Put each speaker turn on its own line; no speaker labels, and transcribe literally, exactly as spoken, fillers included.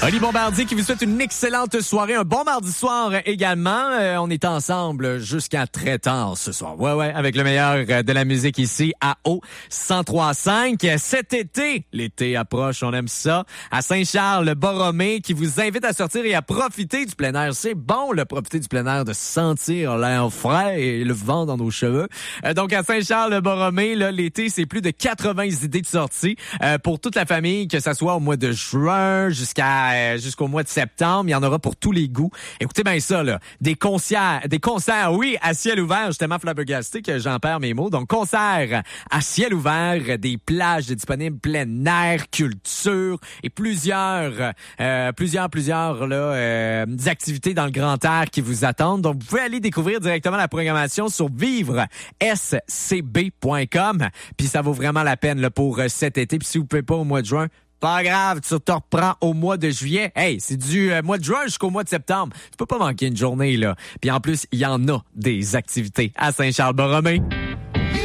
Oli Bombardier qui vous souhaite une excellente soirée, un bon mardi soir également. Euh, on est ensemble jusqu'à très tard ce soir. Ouais, ouais, avec le meilleur de la musique ici à O cent trois cinq. Cet été, l'été approche, on aime ça. À Saint-Charles-Borromée qui vous invite à sortir et à profiter du plein air. C'est bon, le profiter du plein air, de sentir l'air frais et le vent dans nos cheveux. Euh, donc à Saint-Charles-Borromée, là, l'été, c'est plus de quatre-vingts idées de sortie euh, pour toute la famille, que ça soit au mois de juin jusqu'à Euh, jusqu'au mois de septembre. Il y en aura pour tous les goûts. Écoutez bien ça, là. Des concerts, des concerts, oui, à ciel ouvert. Je suis tellement flabbergasté que j'en perds mes mots. Donc, concerts à ciel ouvert, des plages disponibles, plein air, culture et plusieurs, euh, plusieurs, plusieurs, là, euh, activités dans le grand air qui vous attendent. Donc, vous pouvez aller découvrir directement la programmation sur vivre s c b point com. Puis, ça vaut vraiment la peine, là, pour euh, cet été. Puis, si vous ne pouvez pas au mois de juin, pas grave, tu te reprends au mois de juillet. Hey, c'est du euh, mois de juin jusqu'au mois de septembre. Tu peux pas manquer une journée, là. Puis en plus, il y en a des activités à Saint-Charles-Borromée.